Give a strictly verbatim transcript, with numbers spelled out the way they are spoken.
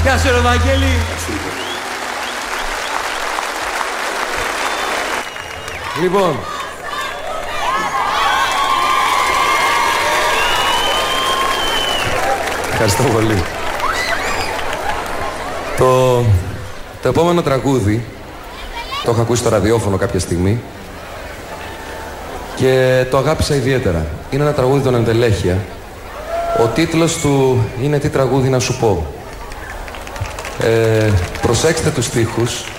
Γεια σου, ρε Βαγγέλη. Λοιπόν, ευχαριστώ πολύ. Το, το επόμενο τραγούδι το έχω ακούσει στο ραδιόφωνο κάποια στιγμή και το αγάπησα ιδιαίτερα. Είναι ένα τραγούδι των Ενδελέχεια. Ο τίτλος του είναι «Τι τραγούδι να σου πω». Ε, προσέξτε τους στίχους.